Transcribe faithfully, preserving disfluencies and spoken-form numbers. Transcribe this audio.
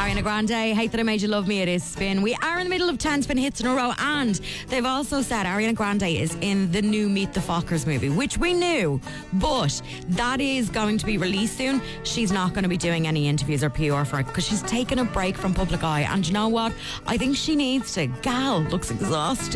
Ariana Grande, Hate That I Made You Love Me, it is Spin. We are in the middle of ten Spin hits in a row, and they've also said Ariana Grande is in the new Meet the Fockers movie, which we knew, but that is going to be released soon. She's not going to be doing any interviews or P R for it because she's taken a break from public eye, and you know what? I think she needs to. Gal looks exhausted.